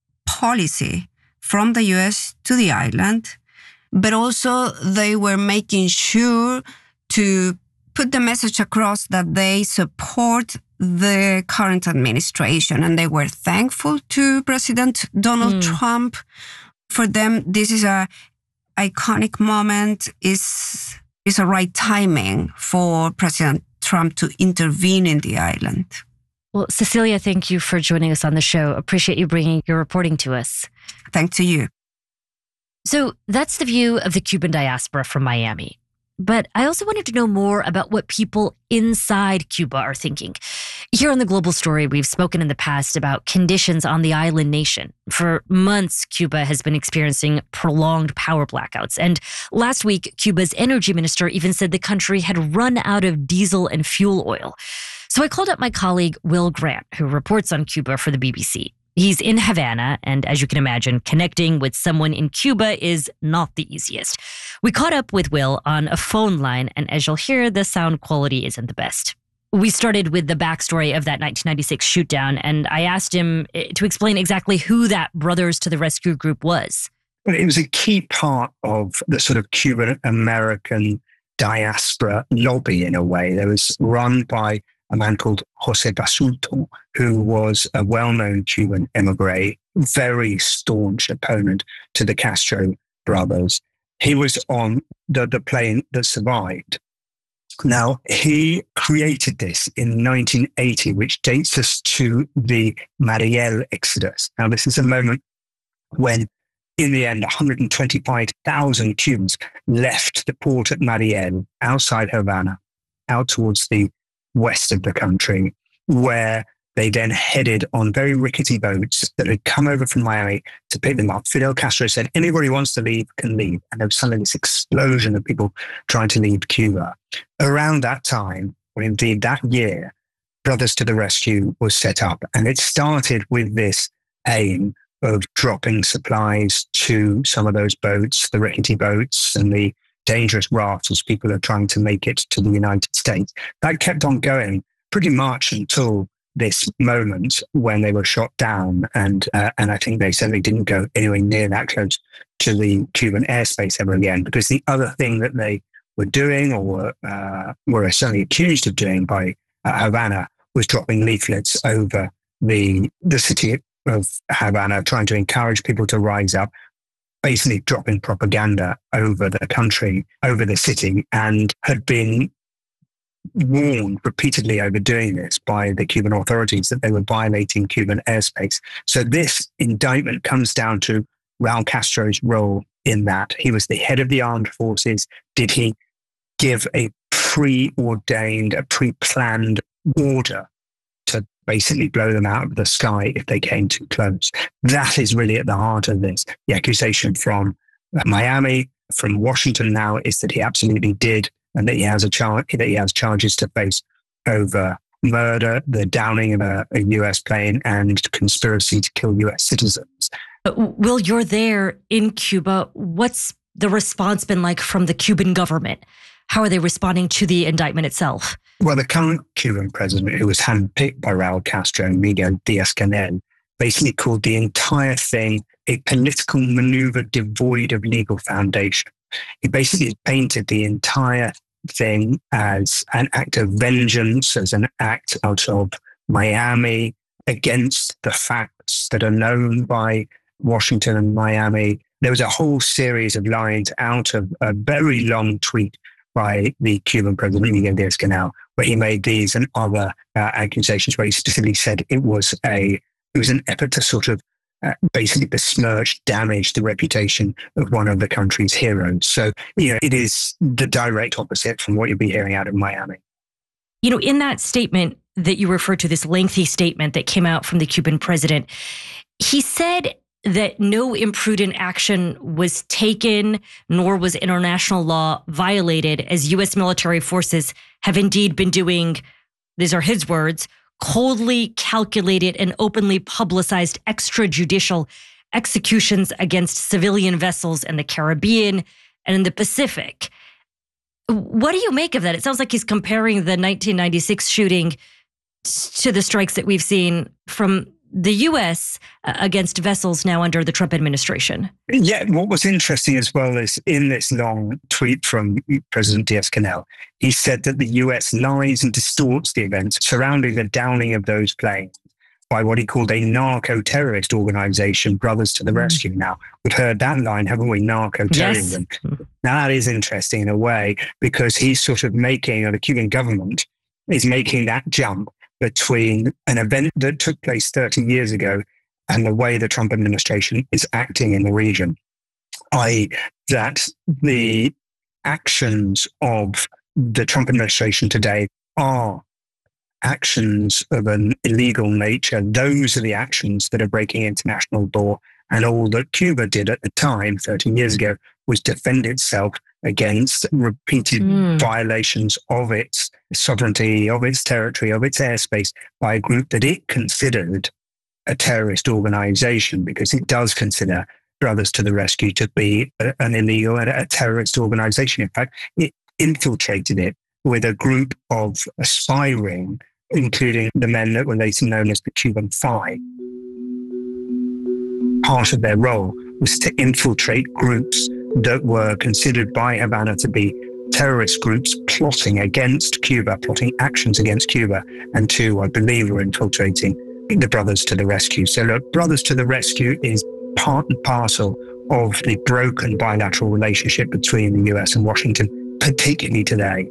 policy from the U S to the island. But also they were making sure to put the message across that they support the current administration. And they were thankful to President Donald mm. Trump. For them, this is a iconic moment, is is a right timing for President Trump to intervene in the island. Well, Cecilia, thank you for joining us on the show. Appreciate you bringing your reporting to us. Thanks to you. So that's the view of the Cuban diaspora from Miami. But I also wanted to know more about what people inside Cuba are thinking. Here on The Global Story, we've spoken in the past about conditions on the island nation. For months, Cuba has been experiencing prolonged power blackouts. And last week, Cuba's energy minister even said the country had run out of diesel and fuel oil. So I called up my colleague, Will Grant, who reports on Cuba for the B B C. He's in Havana, and as you can imagine, connecting with someone in Cuba is not the easiest. We caught up with Will on a phone line, and as you'll hear, the sound quality isn't the best. We started with the backstory of that nineteen ninety-six shootdown, and I asked him to explain exactly who that Brothers to the Rescue group was. Well, it was a key part of the sort of Cuban American diaspora lobby in a way. It was run by a man called Jose Basulto, who was a well-known Cuban emigre, very staunch opponent to the Castro brothers. He was on the, the plane that survived. Now, he created this in nineteen eighty, which dates us to the Mariel exodus. Now, this is a moment when, in the end, one hundred twenty-five thousand Cubans left the port at Mariel outside Havana, out towards the west of the country, where they then headed on very rickety boats that had come over from Miami to pick them up. Fidel Castro said, anybody who wants to leave can leave. And there was suddenly this explosion of people trying to leave Cuba. Around that time, or indeed that year, Brothers to the Rescue was set up. And it started with this aim of dropping supplies to some of those boats, the rickety boats and the dangerous rafts as people are trying to make it to the United States. That kept on going pretty much until this moment when they were shot down. And uh, and I think they certainly didn't go anywhere near that close to the Cuban airspace ever again, because the other thing that they were doing, or were, uh, were certainly accused of doing by uh, Havana, was dropping leaflets over the the city of Havana, trying to encourage people to rise up, basically dropping propaganda over the country, over the city, and had been warned repeatedly over doing this by the Cuban authorities that they were violating Cuban airspace. So this indictment comes down to Raul Castro's role in that. He was the head of the armed forces. Did he give a preordained, a pre-planned order to basically blow them out of the sky if they came too close? That is really at the heart of this. The accusation from Miami, from Washington now, is that he absolutely did, and that he has a char- that he has charges to face over murder, the downing of a, a U S plane, and conspiracy to kill U S citizens. Will, you're there in Cuba. What's the response been like from the Cuban government? How are they responding to the indictment itself? Well, the current Cuban president, who was handpicked by Raul Castro, Miguel Diaz-Canel, basically called the entire thing a political maneuver devoid of legal foundation. He basically painted the entire thing as an act of vengeance, as an act out of Miami against the facts that are known by Washington and Miami. There was a whole series of lines out of a very long tweet by the Cuban president, Miguel Diaz-Canel, where he made these and other uh, accusations, where he specifically said it was a it was an effort to sort of uh, basically besmirch, damage the reputation of one of the country's heroes. So, you know, it is the direct opposite from what you'll be hearing out of Miami. You know, in that statement that you referred to, this lengthy statement that came out from the Cuban president, he said that no imprudent action was taken, nor was international law violated, as U S military forces have indeed been doing, these are his words, coldly calculated and openly publicized extrajudicial executions against civilian vessels in the Caribbean and in the Pacific. What do you make of that? It sounds like he's comparing the nineteen ninety-six shooting to the strikes that we've seen from the U S against vessels now under the Trump administration. Yeah, what was interesting as well is in this long tweet from President Diaz-Canel, he said that the U S lies and distorts the events surrounding the downing of those planes by what he called a narco-terrorist organization, Brothers to the mm. Rescue. Now, we've heard that line, haven't we? Narco-terrorism. Yes. Now, that is interesting in a way, because he's sort of making, or the Cuban government is making that jump between an event that took place thirty years ago and the way the Trump administration is acting in the region, that is that the actions of the Trump administration today are actions of an illegal nature. Those are the actions that are breaking international law. And all that Cuba did at the time, thirteen years ago, was defend itself against repeated mm. violations of its sovereignty, of its territory, of its airspace by a group that it considered a terrorist organization, because it does consider Brothers to the Rescue to be a, an illegal and a terrorist organization. In fact, it infiltrated it with a group of aspiring, including the men that were later known as the Cuban Five. Part of their role was to infiltrate groups that were considered by Havana to be terrorist groups plotting against Cuba, plotting actions against Cuba, and two, I believe, were infiltrating the Brothers to the Rescue. So look, Brothers to the Rescue is part and parcel of the broken bilateral relationship between the U S and Washington, particularly today.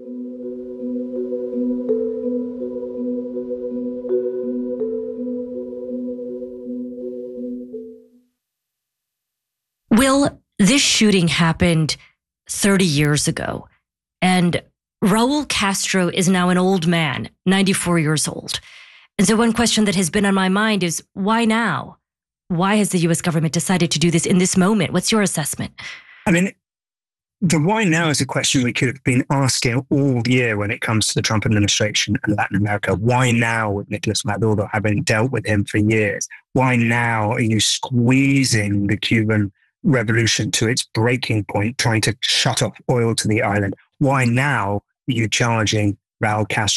Will, this shooting happened thirty years ago, and Raul Castro is now an old man, ninety-four years old. And so one question that has been on my mind is, why now? Why has the U S government decided to do this in this moment? What's your assessment? I mean, the why now is a question we could have been asking all year when it comes to the Trump administration and Latin America. Why now with Nicolas Maduro, having dealt with him for years? Why now are you squeezing the Cuban revolution to its breaking point, trying to shut off oil to the island? Why now are you charging Raul Castro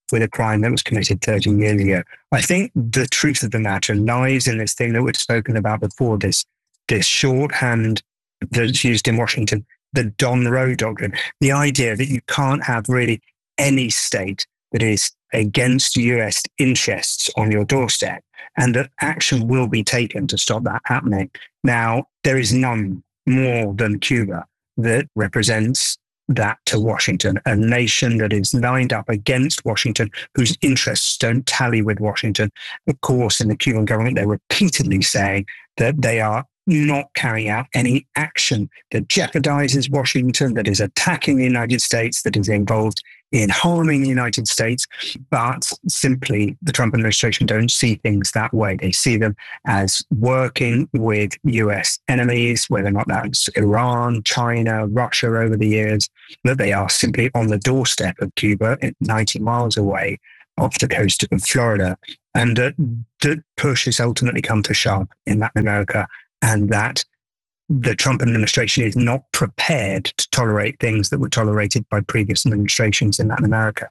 with a crime that was committed thirty years ago. I think the truth of the matter lies in this thing that we've spoken about before, this, this shorthand that's used in Washington, the Don Roe doctrine, the idea that you can't have really any state that is against U S interests on your doorstep, and that action will be taken to stop that happening. Now, there is none more than Cuba that represents that to Washington, a nation that is lined up against Washington, whose interests don't tally with Washington. Of course, in the Cuban government, they're repeatedly saying that they are not carrying out any action that jeopardizes Washington, that is attacking the United States, that is involved in harming the United States. But simply, the Trump administration don't see things that way. They see them as working with U S enemies, whether or not that's Iran, China, Russia over the years, that they are simply on the doorstep of Cuba, ninety miles away off the coast of Florida, and that, that push has ultimately come to shove in Latin America, and that the Trump administration is not prepared to tolerate things that were tolerated by previous administrations in Latin America.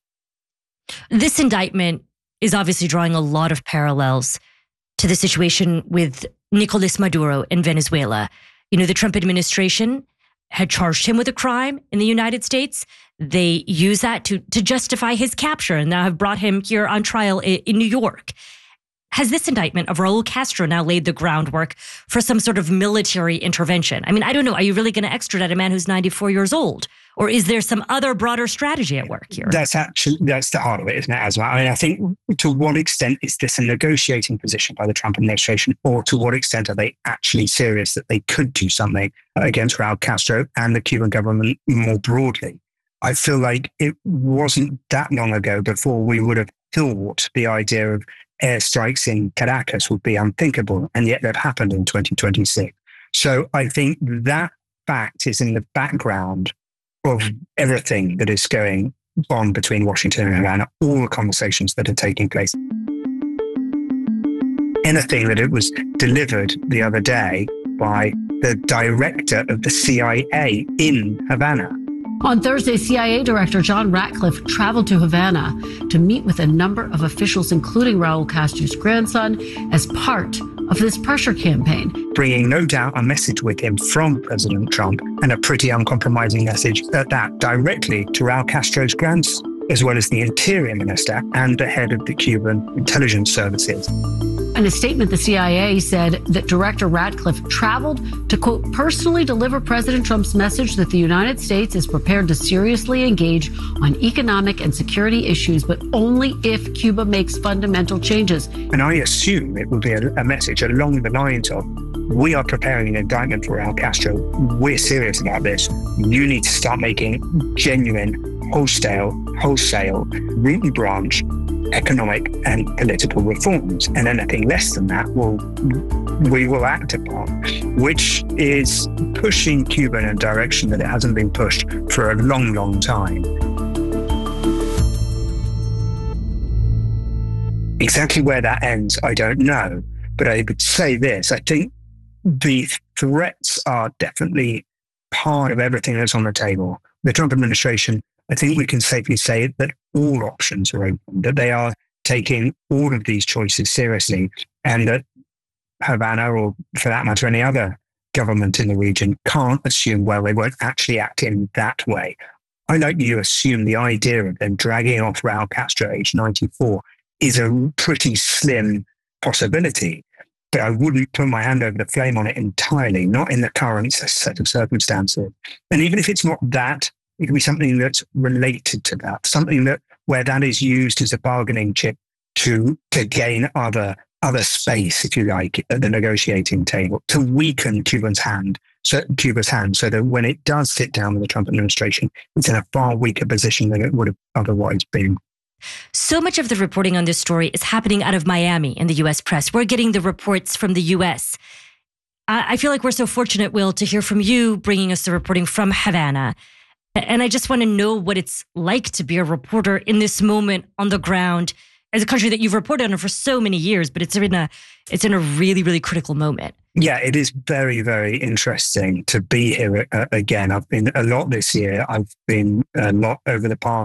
This indictment is obviously drawing a lot of parallels to the situation with Nicolas Maduro in Venezuela. You know, the Trump administration had charged him with a crime in the United States. They use that to, to justify his capture, and now have brought him here on trial in, in New York. Has this indictment of Raul Castro now laid the groundwork for some sort of military intervention? I mean, I don't know. Are you really going to extradite a man who's ninety-four years old? Or is there some other broader strategy at work here? That's actually, that's the heart of it, isn't it, as well? I mean, I think to what extent is this a negotiating position by the Trump administration, or to what extent are they actually serious that they could do something against Raul Castro and the Cuban government more broadly? I feel like it wasn't that long ago before we would have thought the idea of airstrikes in Caracas would be unthinkable, and yet they've happened in twenty twenty-six. So I think that fact is in the background of everything that is going on between Washington and Havana, all the conversations that are taking place. Anything that it was delivered the other day by the director of the C I A in Havana. On Thursday, C I A Director John Ratcliffe traveled to Havana to meet with a number of officials, including Raul Castro's grandson, as part of this pressure campaign. Bringing no doubt a message with him from President Trump, and a pretty uncompromising message at that, directly to Raul Castro's grandson, as well as the Interior Minister and the head of the Cuban intelligence services. In a statement, the C I A said that Director Ratcliffe traveled to, quote, personally deliver President Trump's message that the United States is prepared to seriously engage on economic and security issues, but only if Cuba makes fundamental changes. And I assume it will be a, a message along the lines of, we are preparing an indictment for Raul Castro. We're serious about this. You need to start making genuine, wholesale, wholesale, root and branch economic and political reforms, and anything less than that will we will act upon, which is pushing Cuba in a direction that it hasn't been pushed for a long, long time. Exactly where that ends, I don't know, but I would say this: I think the threats are definitely part of everything that's on the table. The Trump administration, I think we can safely say that all options are open, that they are taking all of these choices seriously, and that Havana, or for that matter, any other government in the region, can't assume, well, they won't actually act in that way. I like you assume the idea of them dragging off Raul Castro, age ninety-four, is a pretty slim possibility. But I wouldn't put my hand over the flame on it entirely, not in the current set of circumstances. And even if it's not that, it could be something that's related to that, something that where that is used as a bargaining chip to to gain other other space, if you like, at the negotiating table, to weaken Cuba's hand, so Cuba's hand, so that when it does sit down with the Trump administration, it's in a far weaker position than it would have otherwise been. So much of the reporting on this story is happening out of Miami in the U S press. We're getting the reports from the U S. I feel like we're so fortunate, Will, to hear from you, bringing us the reporting from Havana. And I just want to know what it's like to be a reporter in this moment on the ground as a country that you've reported on for so many years, but it's in a it's in a really, really critical moment. Yeah, it is very, very interesting to be here uh, again. I've been a lot this year. I've been a lot over the past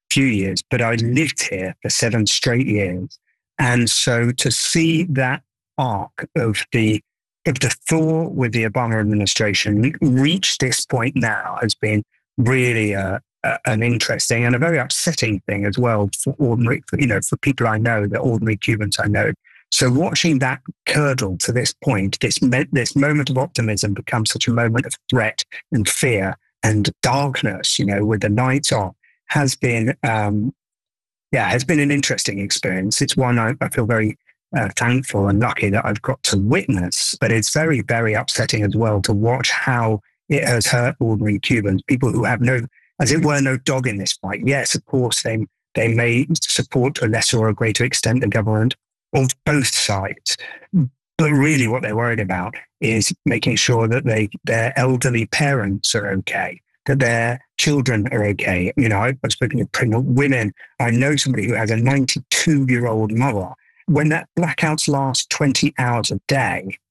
few years, but I lived here for seven straight years. And so to see that arc of the of the thaw with the Obama administration reach this point now has been really a, a, an interesting and a very upsetting thing as well for ordinary, for, you know, for people I know, the ordinary Cubans I know. So watching that curdle to this point, this this moment of optimism become such a moment of threat and fear and darkness, you know, with the nights on, has been, um, yeah, has been an interesting experience. It's one I, I feel very uh, thankful and lucky that I've got to witness, but it's very, very upsetting as well to watch how it has hurt ordinary Cubans, people who have no, as it were, no dog in this fight. Yes, of course, they they may support to a lesser or a greater extent the government of both sides, but really what they're worried about is making sure that they their elderly parents are okay, that their children are okay. You know, I've spoken to pregnant women. I know somebody who has a ninety-two-year-old mother. When that blackouts last twenty hours a day,